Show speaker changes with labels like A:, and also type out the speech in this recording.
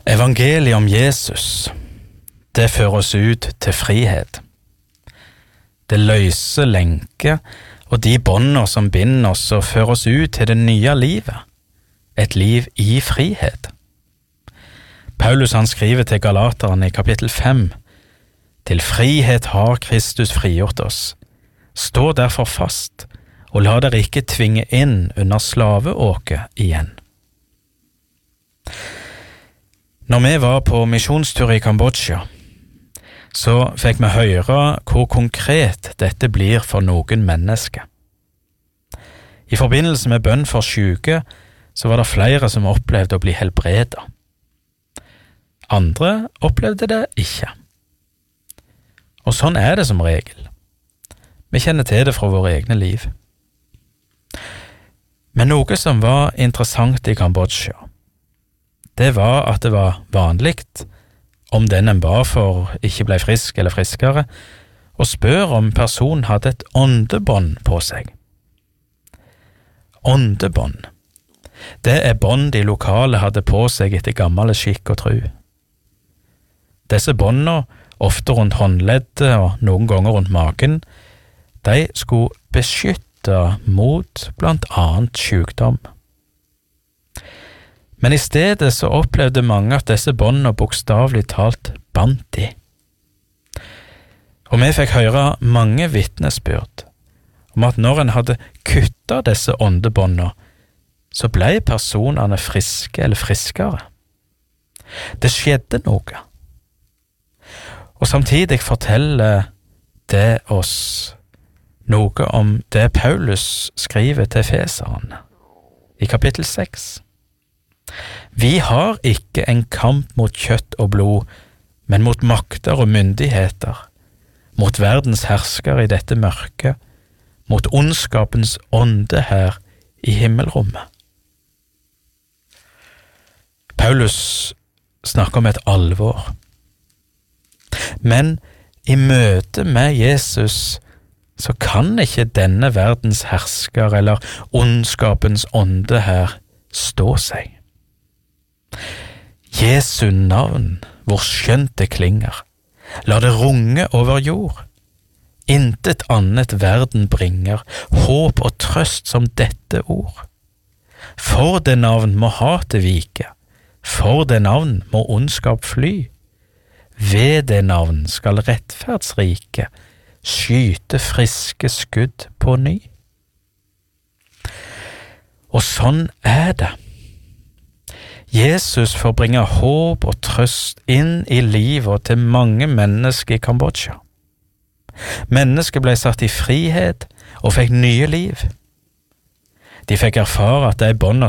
A: Evangeliet om Jesus, det fører oss ut til frihet. Det løser lenker og de bånder som binder oss og fører oss ut til det nye livet, et liv i frihet. Paulus han skriver til Galaterne i kapittel 5, «Til frihet har Kristus frigjort oss. Stå derfor fast, og la dere ikke tvinge inn under slaveåke igjen.» Når vi var på misjonstur i Kambodsja, så fikk vi høre hvor konkret dette blir for noen mennesker. I forbindelse med bønn for syke, så var det flere som opplevde å bli helbredet. Andre opplevde det ikke. Og sånn er det som regel. Vi kjenner til det fra våre egne liv. Men noe som var interessant i Kambodsja, det var at det var vanligt, om den en ba for ikke ble frisk eller friskere, og spør om personen hadde et åndebånd på seg. Åndebånd, det er bånd de lokale hadde på seg etter gammel skikk og tru. Disse båndene, ofte rundt håndleddet og noen ganger rundt magen, de skulle beskytte mot blant annet sykdom. Men i stedet så opplevde mange at disse båndene bokstavelig talt bandt de. Og vi fikk høre mange vitnesbyrd om at når en hadde kuttet disse åndebåndene, så ble personene friske eller friskere. Det skjedde noe. Og samtidig forteller det oss noe om det Paulus skriver til Efeserne i kapittel 6. Vi har ikke en kamp mot kjøtt og blod, men mot makter og myndigheter, mot verdens herskere i dette mørket, mot ondskapens ånde her i himmelrommet. Paulus snakker om et alvor. Men i møte med Jesus så kan ikke denne verdens hersker eller ondskapens ånde her stå seg. Jesu navn, hvor skjønt det klinger, la det runge over jord. Intet annet verden bringer, håp og trøst som dette ord. For det navn må hatet vike, for det navn må ondskap fly. Ved det navn skal rettferdsrike skyte friske skudd på ny. Og sånn er det. Jesus får bringe håp og trøst inn i livet til mange mennesker i Kambodsja. Mennesker ble satt i frihet og fikk nye liv. De fikk erfare at de båndene